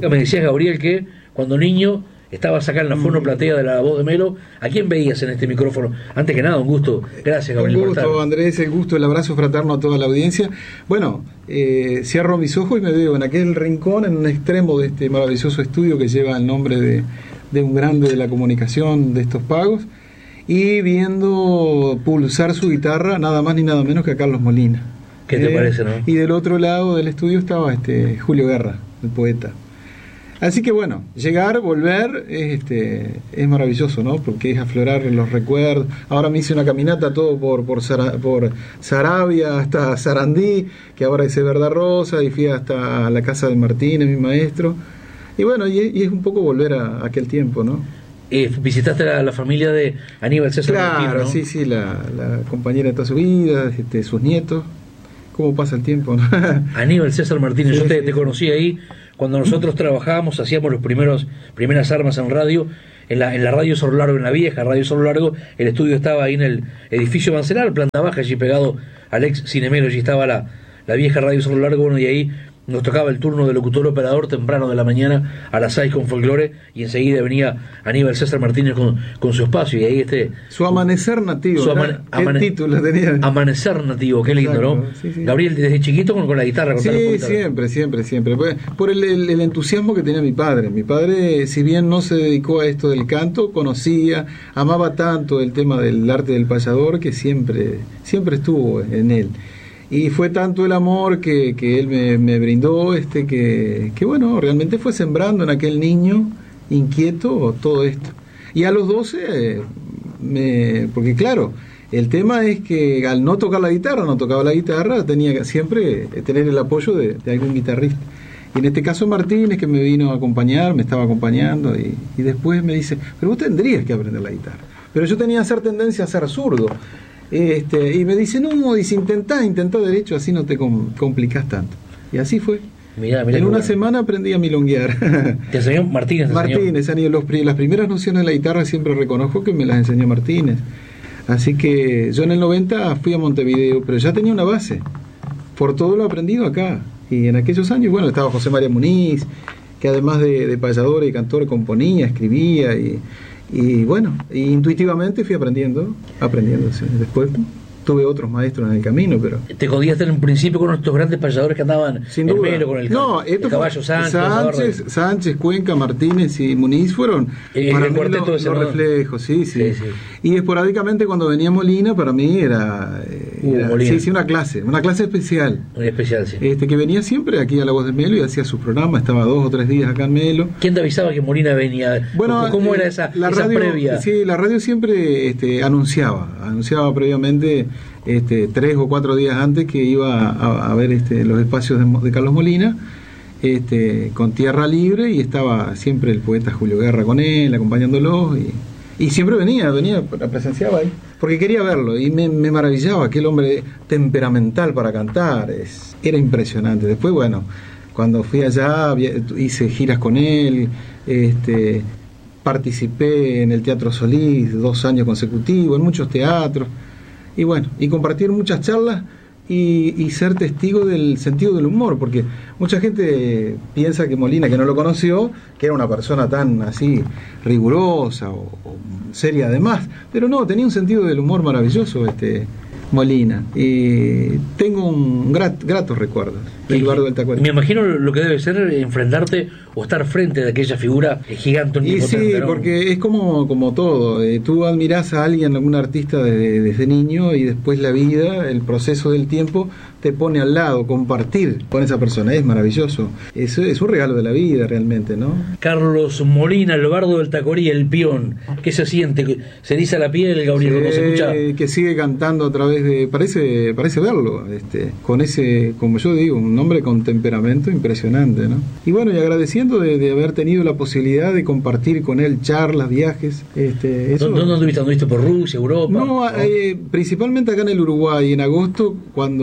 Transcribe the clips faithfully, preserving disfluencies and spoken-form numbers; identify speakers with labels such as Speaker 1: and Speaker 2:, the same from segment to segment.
Speaker 1: Me decías, Gabriel, que cuando niño estabas acá en la Fono Platea de La Voz de Melo. ¿A quién veías en este micrófono? Antes que nada, un gusto. Gracias, Gabriel.
Speaker 2: Un gusto, Andrés, el gusto, el abrazo fraterno a toda la audiencia. Bueno, eh, cierro mis ojos y me veo en aquel rincón, en un extremo de este maravilloso estudio que lleva el nombre de, de un grande de la comunicación de estos pagos, y viendo pulsar su guitarra nada más ni nada menos que a Carlos Molina.
Speaker 1: ¿Qué te
Speaker 2: eh,
Speaker 1: parece, no?
Speaker 2: Y del otro lado del estudio estaba este Julio Guerra, el poeta. Así que bueno, llegar, volver, es, este, es maravilloso, ¿no? Porque es aflorar los recuerdos. Ahora me hice una caminata todo por por, Sara, por Saravia hasta Sarandí, que ahora es Verdad Rosa, y fui hasta la casa de Martínez, mi maestro. Y bueno, y, y es un poco volver a, a aquel tiempo, ¿no?
Speaker 1: Eh, visitaste la, la familia de Aníbal César
Speaker 2: claro,
Speaker 1: Martínez, ¿no?
Speaker 2: Claro, sí, sí, la, la compañera de toda su vida, este, sus nietos. ¿Cómo pasa el tiempo, no?
Speaker 1: Aníbal César Martínez, sí, yo te,
Speaker 2: sí,
Speaker 1: te conocí ahí cuando nosotros trabajábamos, hacíamos los primeros primeras armas en radio, en la, en la radio Cerro Largo, en la vieja radio Cerro Largo. El estudio estaba ahí en el edificio Mancelar, planta baja, allí pegado al ex Cinemelo, allí estaba la, la vieja radio Cerro Largo, bueno, y ahí nos tocaba el turno de locutor operador temprano de la mañana a las seis con folclore, y enseguida venía Aníbal César Martínez con, con su espacio, y ahí este
Speaker 2: su amanecer nativo,
Speaker 1: su amane,
Speaker 2: ¿qué
Speaker 1: amane,
Speaker 2: título tenía?
Speaker 1: Amanecer nativo, qué lindo. Exacto, ¿no? Sí, sí. Gabriel, desde chiquito con, con la guitarra.
Speaker 2: Sí, siempre, siempre, siempre. Por el, el, el entusiasmo que tenía mi padre. Mi padre, si bien no se dedicó a esto del canto, conocía, amaba tanto el tema del arte del payador, que siempre, siempre estuvo en él. Y fue tanto el amor que, que él me, me brindó, este que, que bueno, realmente fue sembrando en aquel niño inquieto todo esto. Y a los doce, eh, me, porque claro, el tema es que al no tocar la guitarra, no tocaba la guitarra, tenía que siempre tener el apoyo de, de algún guitarrista. Y en este caso Martínez, que me vino a acompañar, me estaba acompañando, y, y después me dice, pero vos tendrías que aprender la guitarra. Pero yo tenía esa tendencia a ser zurdo. Este, y me dice, no, dice, intentá, intentá derecho, así no te com- complicás tanto. Y así fue.
Speaker 1: Mirá, mirá,
Speaker 2: en una
Speaker 1: bueno.
Speaker 2: semana aprendí a milonguear.
Speaker 1: ¿Te enseñó Martínez? Te
Speaker 2: Martínez, enseñó? Los, las primeras nociones de la guitarra siempre reconozco que me las enseñó Martínez. Así que yo en el noventa fui a Montevideo, pero ya tenía una base. Por todo lo aprendido acá. Y en aquellos años, bueno, estaba José María Muniz, que además de, de payador y cantor componía, escribía y... Y bueno, intuitivamente fui aprendiendo, aprendiendo. ¿sí? Después tuve otros maestros en el camino, pero...
Speaker 1: ¿Te jodíaste en un principio con estos grandes payadores que andaban
Speaker 2: sin
Speaker 1: en
Speaker 2: duda.
Speaker 1: Melo, con el,
Speaker 2: no, esto
Speaker 1: el caballo Sánchez,
Speaker 2: Sánchez, Sánchez, Cuenca, Martínez y Muniz fueron
Speaker 1: el,
Speaker 2: para
Speaker 1: el
Speaker 2: mí
Speaker 1: cuarteto
Speaker 2: lo,
Speaker 1: ese,
Speaker 2: los
Speaker 1: ¿no?
Speaker 2: reflejos, sí, sí,
Speaker 1: sí, sí.
Speaker 2: Y esporádicamente cuando venía Molina, para mí era, era
Speaker 1: uh,
Speaker 2: sí, sí, una clase, una clase especial.
Speaker 1: Muy especial, sí.
Speaker 2: Este, que venía siempre aquí a La Voz de Melo y hacía sus programas, estaba dos o tres días acá en Melo.
Speaker 1: ¿Quién te avisaba que Molina venía?
Speaker 2: Bueno,
Speaker 1: ¿Cómo
Speaker 2: eh,
Speaker 1: era esa,
Speaker 2: la
Speaker 1: esa
Speaker 2: radio,
Speaker 1: previa?
Speaker 2: Sí, la radio siempre este, anunciaba, anunciaba previamente este, tres o cuatro días antes que iba a, a ver este, los espacios de, de Carlos Molina, este, con Tierra Libre, y estaba siempre el poeta Julio Guerra con él, acompañándolo, y, y siempre venía, venía, presenciaba ahí, porque quería verlo, y me, me maravillaba, aquel hombre temperamental para cantar, es, era impresionante. Después, bueno, cuando fui allá, hice giras con él, este, participé en el Teatro Solís dos años consecutivos, en muchos teatros, y bueno, y compartir muchas charlas y, y ser testigo del sentido del humor, porque mucha gente piensa que Molina, que no lo conoció, que era una persona tan así rigurosa o, o seria además, pero no, tenía un sentido del humor maravilloso este Molina, y tengo un grat, gratos recuerdos de Eduardo del Tacuarembó.
Speaker 1: Me imagino lo que debe ser enfrentarte o estar frente de aquella figura gigante.
Speaker 2: Y sí, ¿no? Porque es como, como todo, eh, tú admirás a alguien, a algún artista desde, desde niño, y después la vida, el proceso del tiempo te pone al lado, compartir con esa persona, es maravilloso, es, es un regalo de la vida realmente, ¿no?
Speaker 1: Carlos Molina, el bardo del Tacorí, el peón, ¿qué se siente? ¿Se eriza la piel, Gabriel, cuando se escucha?
Speaker 2: Que sigue cantando a través de, parece, parece verlo, este, con ese, como yo digo, un hombre con temperamento impresionante, ¿no? Y bueno, y agradeciendo de, de haber tenido la posibilidad de compartir con él charlas, viajes. Este, eso...
Speaker 1: ¿Dónde anduviste? ¿Anduviste por Rusia, Europa?
Speaker 2: No, eh, principalmente acá en el Uruguay, en agosto, cuando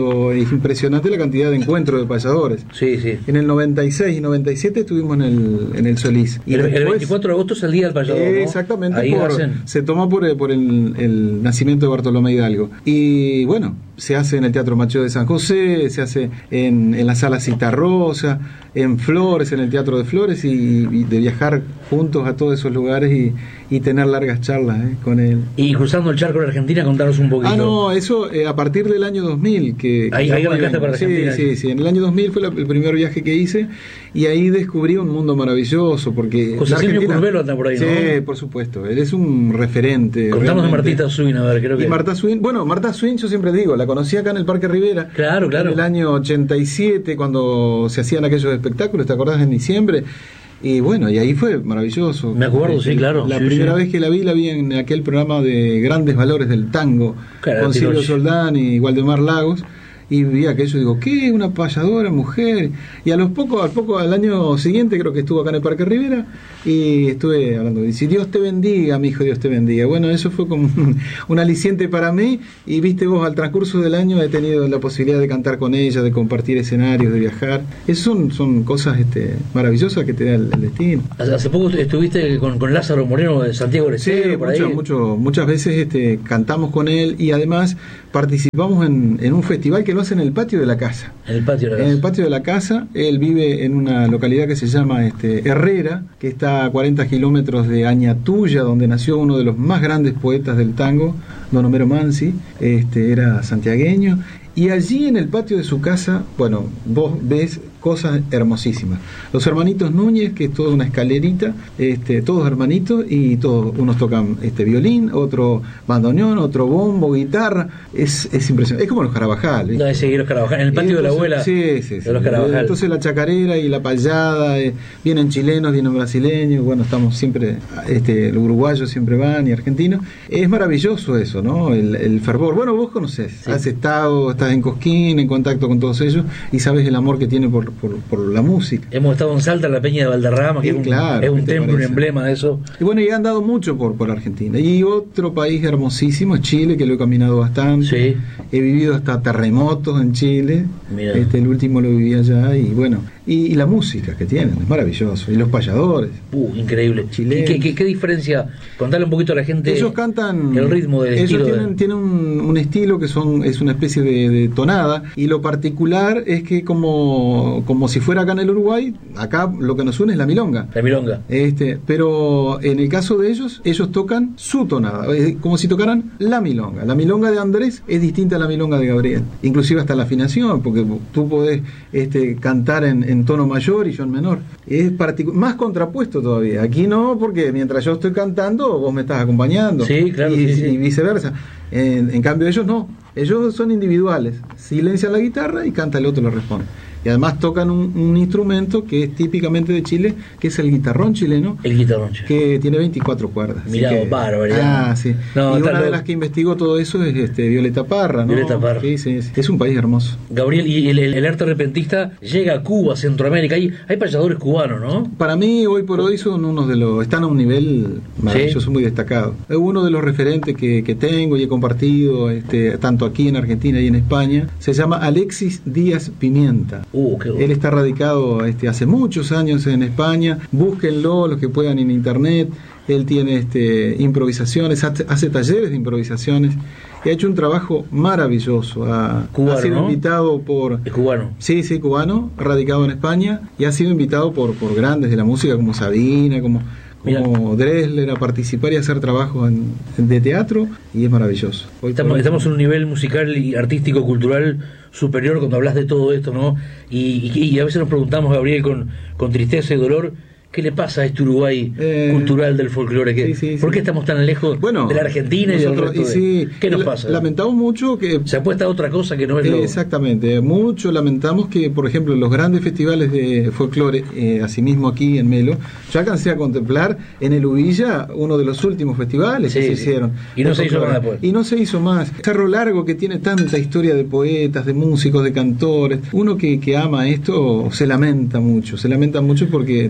Speaker 2: es impresionante la cantidad de encuentros de payadores.
Speaker 1: Sí, sí.
Speaker 2: En el noventa y seis y noventa y siete estuvimos en el, en el Solís. Y
Speaker 1: el,
Speaker 2: después,
Speaker 1: el veinticuatro de agosto es el día del payador,
Speaker 2: eh,
Speaker 1: ¿no?
Speaker 2: Exactamente,
Speaker 1: Ahí
Speaker 2: por,
Speaker 1: hacen...
Speaker 2: se toma por, por el, el nacimiento de Bartolomé Hidalgo. Y bueno, se hace en el Teatro Machado de San José, se hace en, en la Sala Citarrosa, en Flores, en el Teatro de Flores, y, y de viajar juntos a todos esos lugares y, y tener largas charlas eh, con él.
Speaker 1: Y cruzando el charco de Argentina, contanos un poquito.
Speaker 2: Ah, no, eso eh, a partir del año dos mil. Que, que
Speaker 1: ahí ahí arrancaste para Argentina.
Speaker 2: Sí, sí, sí, en el año dos mil fue la, el primer viaje que hice y ahí descubrí un mundo maravilloso. Porque
Speaker 1: José Silvio Curvelo anda por ahí, ¿no?
Speaker 2: Sí, por supuesto, él es un referente.
Speaker 1: Contanos de Martita Swin, a ver, creo que...
Speaker 2: Y Marta Swin, bueno, Marta Swin yo siempre digo, la conocí acá en el Parque Rivera.
Speaker 1: Claro, claro.
Speaker 2: En el año ochenta y siete, cuando se hacían aquellos espectáculos, ¿te acordás? En diciembre. Y bueno, y ahí fue maravilloso.
Speaker 1: Me acuerdo, sí, claro.
Speaker 2: La
Speaker 1: sí,
Speaker 2: primera
Speaker 1: sí.
Speaker 2: vez que la vi, la vi en aquel programa de Grandes Valores del Tango,
Speaker 1: claro,
Speaker 2: con Silvio Soldán y Waldemar Lagos. Y vi aquello y digo, ¿qué? Una payadora mujer. Y a los pocos, al poco, al año siguiente creo que estuvo acá en el Parque Rivera y estuve hablando. Y si Dios te bendiga, mi hijo, Dios te bendiga. Bueno, eso fue como un, un aliciente para mí. Y viste vos, al transcurso del año he tenido la posibilidad de cantar con ella, de compartir escenarios, de viajar. Esas son, son cosas este, maravillosas que te da el, el destino.
Speaker 1: Hace poco estuviste con, con Lázaro Moreno de Santiago del Estero,
Speaker 2: sí,
Speaker 1: por
Speaker 2: mucho,
Speaker 1: ahí.
Speaker 2: Mucho, muchas veces este, cantamos con él y además participamos en, en un festival que lo hace en el patio de la casa.
Speaker 1: En el patio de la casa.
Speaker 2: En el patio de la casa. Él vive en una localidad que se llama este, Herrera, que está a cuarenta kilómetros de Añatuya, donde nació uno de los más grandes poetas del tango, don Homero Mansi. Este, era santiagueño. Y allí en el patio de su casa, bueno, vos ves cosas hermosísimas. Los hermanitos Núñez, que es toda una escalerita, este, todos hermanitos, y todos, unos tocan este violín, otro bandoneón, otro bombo, guitarra. Es, es impresionante. Es como los Carabajal, ¿viste?
Speaker 1: No, es seguir los Carabajal. En el patio
Speaker 2: entonces,
Speaker 1: de la abuela.
Speaker 2: Sí, sí, sí.
Speaker 1: De los Carabajal.
Speaker 2: Entonces la chacarera y la payada, eh, vienen chilenos, vienen brasileños, bueno, estamos siempre, este, los uruguayos siempre van y argentinos. Es maravilloso eso, ¿no? El, el fervor. Bueno, vos conocés, sí. Has estado, estás en Cosquín, en contacto con todos ellos y sabes el amor que tiene por, por, por la música.
Speaker 1: Hemos estado en Salta, en la Peña de Valderrama, que
Speaker 2: sí,
Speaker 1: es un,
Speaker 2: claro,
Speaker 1: es un
Speaker 2: templo,
Speaker 1: un emblema de eso.
Speaker 2: Y bueno, y he andado mucho por, por Argentina. Y otro país hermosísimo es Chile, que lo he caminado bastante.
Speaker 1: Sí.
Speaker 2: He vivido hasta terremotos en Chile.
Speaker 1: Mirá.
Speaker 2: Este, el último lo viví allá y bueno, y, y la música que tienen, es maravilloso. Y los payadores.
Speaker 1: Uh, increíble.
Speaker 2: Chilenos.
Speaker 1: ¿Qué, qué, ¿Qué diferencia? Contale un poquito a la gente.
Speaker 2: Ellos cantan.
Speaker 1: El ritmo del
Speaker 2: ellos
Speaker 1: estilo.
Speaker 2: Tienen, de... tienen un, un estilo que son es una especie de, de tonada. Y lo particular es que, como, como si fuera acá en el Uruguay, acá lo que nos une es la milonga.
Speaker 1: La milonga.
Speaker 2: Este, pero en el caso de ellos, ellos tocan su tonada, es como si tocaran la milonga. La milonga de Andrés es distinta a la milonga de Gabriel, inclusive hasta la afinación, porque tú podés este, cantar en, en tono mayor y yo en menor. Es particu- más contrapuesto todavía. Aquí no, porque mientras yo estoy cantando, vos me estás acompañando.
Speaker 1: Sí, claro.
Speaker 2: Y,
Speaker 1: sí, sí.
Speaker 2: y viceversa. En, en cambio ellos no, ellos son individuales. Silencian la guitarra y canta el otro, le responde. Y además tocan un, un instrumento que es típicamente de Chile, que es el guitarrón chileno.
Speaker 1: El guitarrón.
Speaker 2: Que tiene veinticuatro cuerdas.
Speaker 1: Mirá, bárbaro.
Speaker 2: Ah, sí.
Speaker 1: No,
Speaker 2: y una
Speaker 1: lo...
Speaker 2: de las que investigó todo eso es este, Violeta Parra, ¿no?
Speaker 1: Violeta Parra.
Speaker 2: Sí, sí, sí. Es un país hermoso.
Speaker 1: Gabriel, y el, el, el arte repentista llega a Cuba, Centroamérica. Hay, hay payadores cubanos, ¿no?
Speaker 2: Para mí, hoy por hoy, son unos de los. Están a un nivel maravilloso, ¿sí? Muy destacado. Es uno de los referentes que, que tengo y he compartido, este, tanto aquí en Argentina y en España. Se llama Alexis Díaz Pimienta.
Speaker 1: Uh, qué bueno.
Speaker 2: Él está radicado este, hace muchos años en España. Búsquenlo, los que puedan, en internet. Él tiene este, improvisaciones, hace, hace talleres de improvisaciones y ha hecho un trabajo maravilloso. Ha,
Speaker 1: cubano,
Speaker 2: ha sido
Speaker 1: ¿no?
Speaker 2: invitado por...
Speaker 1: Es cubano.
Speaker 2: Sí, sí, cubano, radicado en España, y ha sido invitado por, por grandes de la música como Sabina, como, como Dressler, a participar y hacer trabajos en, en, de teatro, y es maravilloso. Hoy
Speaker 1: estamos,
Speaker 2: hoy,
Speaker 1: estamos en un nivel musical y artístico, cultural superior cuando hablas de todo esto, ¿no? Y, y, y a veces nos preguntamos, Gabriel, con, con tristeza y dolor, ¿qué le pasa a este Uruguay eh, cultural del folclore?
Speaker 2: Sí, sí,
Speaker 1: ¿Por qué
Speaker 2: sí.
Speaker 1: estamos tan lejos
Speaker 2: bueno,
Speaker 1: de la Argentina
Speaker 2: nosotros,
Speaker 1: y del resto
Speaker 2: y
Speaker 1: de...
Speaker 2: sí,
Speaker 1: ¿Qué nos pasa?
Speaker 2: Lamentamos mucho que...
Speaker 1: Se apuesta a otra cosa que no es
Speaker 2: eh,
Speaker 1: lo...
Speaker 2: Exactamente. Mucho lamentamos que, por ejemplo, los grandes festivales de folclore, eh, asimismo aquí en Melo, yo alcancé a contemplar en el Ubilla uno de los últimos festivales
Speaker 1: sí,
Speaker 2: que se
Speaker 1: sí.
Speaker 2: hicieron.
Speaker 1: Y no se hizo más después.
Speaker 2: Y no se hizo más. Cerro Largo, que tiene tanta historia de poetas, de músicos, de cantores. Uno que, que ama esto se lamenta mucho. Se lamenta mucho porque tendría
Speaker 1: como,
Speaker 2: que
Speaker 1: como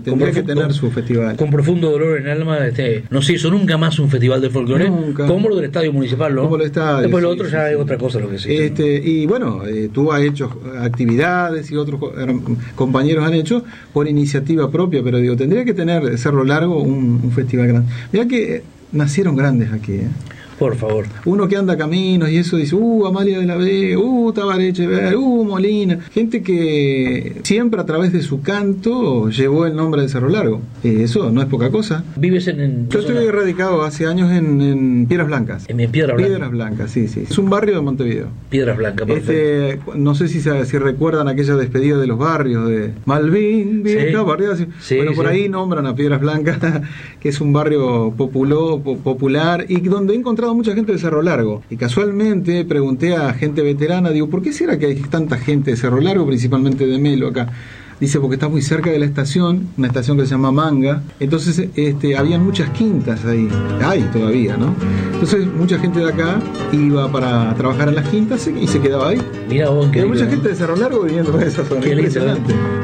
Speaker 2: tener
Speaker 1: con,
Speaker 2: su festival.
Speaker 1: Con profundo dolor en el alma, este, no se hizo nunca más un festival de folclore,
Speaker 2: Nunca.
Speaker 1: como lo del Estadio Municipal, ¿no?
Speaker 2: Como el estadio,
Speaker 1: Después lo
Speaker 2: sí,
Speaker 1: otro
Speaker 2: sí,
Speaker 1: ya
Speaker 2: sí.
Speaker 1: es otra cosa lo que se hizo.
Speaker 2: Este, y bueno, eh, tú has hecho actividades y otros co- compañeros han hecho por iniciativa propia, pero digo, tendría que tener Cerro Largo un, un festival grande. Mirá que eh, nacieron grandes aquí, ¿eh?
Speaker 1: Por favor.
Speaker 2: Uno que anda caminos y eso dice, uh, Amalia de la Vega, uh, Tabaré Echeverría, uh, Molina. Gente que siempre a través de su canto llevó el nombre de Cerro Largo. Eh, eso no es poca cosa.
Speaker 1: ¿Vives en...? en
Speaker 2: Yo estoy
Speaker 1: zona-
Speaker 2: radicado hace años en, en Piedras Blancas.
Speaker 1: En, en Piedra Blanca.
Speaker 2: Piedras Blancas, sí, sí. Es un barrio de Montevideo.
Speaker 1: Piedras Blancas, perfecto.
Speaker 2: Este, no sé si, se- si recuerdan aquella despedida de los barrios de Malvin, vieja
Speaker 1: Sí.
Speaker 2: barriada. Sí.
Speaker 1: Sí,
Speaker 2: Bueno, por
Speaker 1: sí.
Speaker 2: ahí nombran a Piedras Blancas, que es un barrio populo, po- popular y donde he encontrado mucha gente de Cerro Largo. Y casualmente pregunté a gente veterana, digo, ¿por qué será que hay tanta gente de Cerro Largo, principalmente de Melo acá? Dice, porque está muy cerca de la estación, una estación que se llama Manga. Entonces, este, habían muchas quintas ahí. Hay todavía, ¿no? Entonces, mucha gente de acá iba para trabajar en las quintas y se quedaba ahí.
Speaker 1: Mirá vos, qué
Speaker 2: Hay
Speaker 1: lindo,
Speaker 2: mucha
Speaker 1: ¿no?
Speaker 2: gente de Cerro Largo viviendo en esa zona.
Speaker 1: Qué lindo,
Speaker 2: Impresionante.